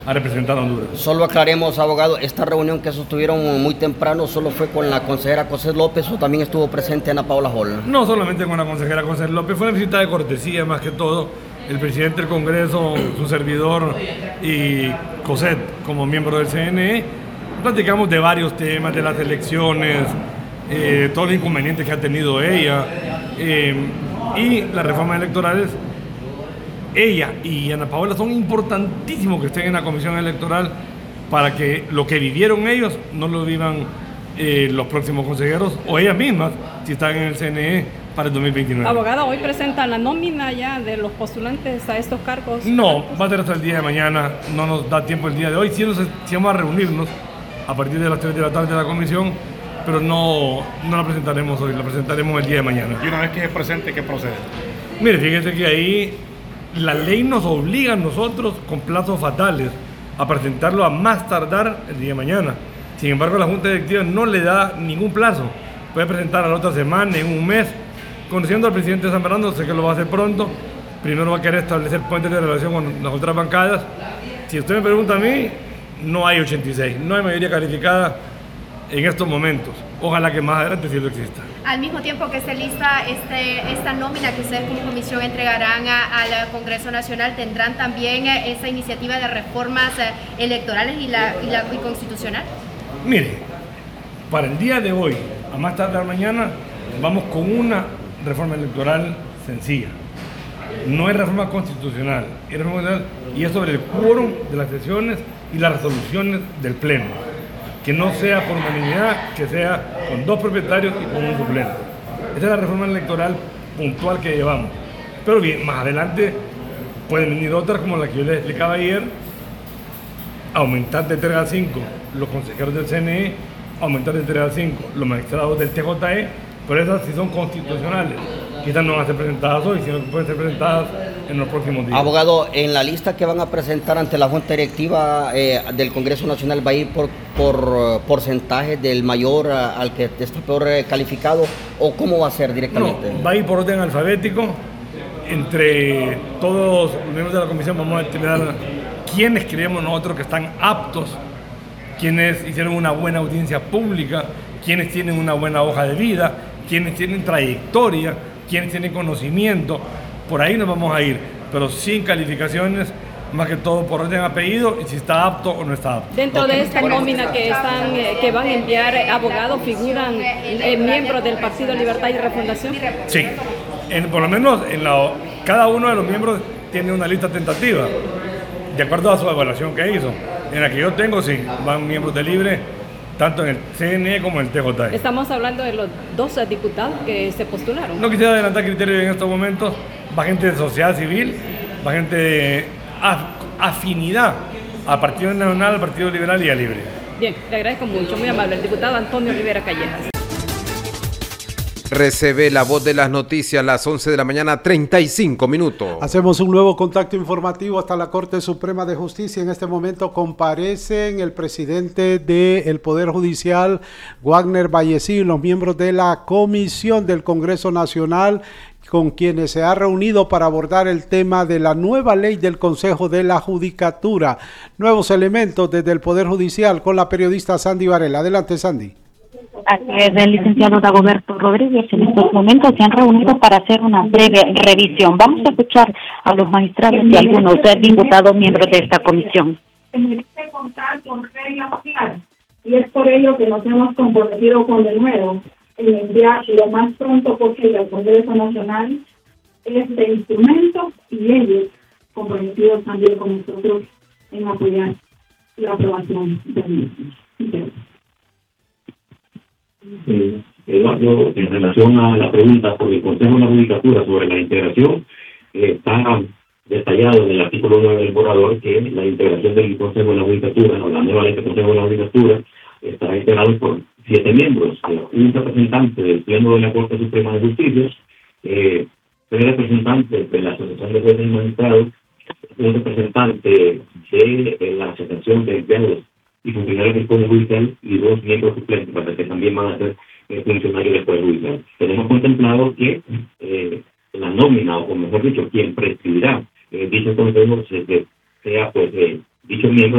a representar a Honduras. Solo aclaremos, abogado, esta reunión que sostuvieron muy temprano solo fue con la consejera Cosette López o también estuvo presente Ana Paula Hall. No solamente con la consejera Cosette López, fue una visita de cortesía más que todo. El presidente del Congreso, su servidor y Cosette como miembro del CNE, platicamos de varios temas, de las elecciones, todos los inconvenientes que ha tenido ella y las reformas electorales. Ella y Ana Paola son importantísimos que estén en la comisión electoral para que lo que vivieron ellos no lo vivan los próximos consejeros o ellas mismas si están en el CNE para el 2029. Abogada, hoy presentan la nómina ya de los postulantes a estos cargos. No, va a ser hasta el día de mañana, no nos da tiempo el día de hoy. Sí vamos a reunirnos a partir de las 3 de la tarde de la comisión, pero no la presentaremos hoy, la presentaremos el día de mañana. Y una vez que se presente, ¿qué procede? Mire, fíjese que ahí la ley nos obliga a nosotros con plazos fatales a presentarlo a más tardar el día de mañana. Sin embargo, la Junta Directiva no le da ningún plazo. Puede presentar a la otra semana, en un mes. Conociendo al presidente Zambrano, sé que lo va a hacer pronto. Primero va a querer establecer puentes de relación con las otras bancadas. Si usted me pregunta a mí, no hay 86, no hay mayoría calificada en estos momentos. Ojalá que más adelante sí lo exista. Al mismo tiempo que se lista esta nómina que ustedes como comisión entregarán al Congreso Nacional, ¿tendrán también esa iniciativa de reformas electorales y constitucional? Mire, para el día de hoy, a más tardar mañana, vamos con una reforma electoral sencilla. No es reforma constitucional, es reforma electoral y es sobre el quórum de las sesiones y las resoluciones del Pleno. Que no sea por unanimidad, que sea con 2 propietarios y con un suplente. Esa es la reforma electoral puntual que llevamos. Pero bien, más adelante pueden venir otras como la que yo les explicaba ayer, aumentar de 3 a 5 los consejeros del CNE, aumentar de 3 a 5 los magistrados del TJE, pero esas sí son constitucionales. Quizás no van a ser presentadas hoy, sino que pueden ser presentadas en los próximos días. Abogado, en la lista que van a presentar ante la Junta Directiva del Congreso Nacional, ¿va a ir por porcentaje del mayor al que está peor calificado o cómo va a ser directamente? No, va a ir por orden alfabético. Entre todos los miembros de la comisión vamos a determinar quiénes creemos nosotros que están aptos, quiénes hicieron una buena audiencia pública, quiénes tienen una buena hoja de vida, quiénes tienen trayectoria, quiénes tienen conocimiento. Por ahí nos vamos a ir, pero sin calificaciones, más que todo por orden de apellido y si está apto o no está apto. Dentro de esta nómina que van a enviar abogados, ¿figuran miembros del Partido Libertad y Refundación? Sí, por lo menos cada uno de los miembros tiene una lista tentativa, de acuerdo a su evaluación que hizo. En la que yo tengo, sí, van miembros de Libre, tanto en el CNE como en el TJE. Estamos hablando de los 2 diputados que se postularon. No quisiera adelantar criterios en estos momentos. Va gente de sociedad civil, va gente de afinidad al Partido Nacional, al Partido Liberal y a Libre. Bien, le agradezco mucho, muy amable. El diputado Antonio Rivera Callejas. Recibe la voz de las noticias a las 11 de la mañana, 35 minutos. Hacemos un nuevo contacto informativo hasta la Corte Suprema de Justicia. En este momento comparecen el presidente del Poder Judicial, Wagner Vallecillo, y los miembros de la Comisión del Congreso Nacional, con quienes se ha reunido para abordar el tema de la nueva ley del Consejo de la Judicatura. Nuevos elementos desde el Poder Judicial con la periodista Sandy Varela. Adelante, Sandy. Así es, el licenciado Dagoberto Rodríguez. En estos momentos se han reunido para hacer una breve revisión. Vamos a escuchar a los magistrados y algunos diputados miembros de esta comisión. Merece contar con reglas claras y es por ello que nos hemos comprometido con de nuevo en enviar lo más pronto posible al Congreso Nacional este instrumento y ellos comprometidos también con nosotros en apoyar la aprobación del mismo. Eduardo, en relación a la pregunta por el Consejo de la Judicatura sobre la integración, está detallado en el artículo 9 del borrador que la integración del Consejo de la Judicatura, o la nueva ley del Consejo de la Judicatura, estará integrado por 7 miembros, un representante del Pleno de la Corte Suprema de Justicia, 3 representantes de la Asociación de Jueces y Magistrados, un representante de la Asociación de Empleados y funcionarios del Poder Judicial y 2 miembros suplentes, para que también van a ser funcionarios del Poder Judicial. Tenemos contemplado que la nómina, o mejor dicho, quien presidirá dicho consejo sea dicho miembro